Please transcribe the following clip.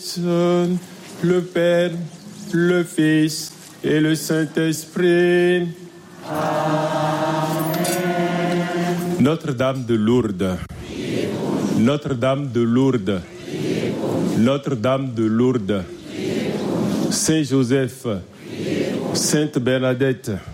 Le Père, le Fils et le Saint-Esprit. Amen. Notre-Dame de Lourdes. Notre-Dame de Lourdes. Notre-Dame de Lourdes. Saint Joseph. Sainte Bernadette.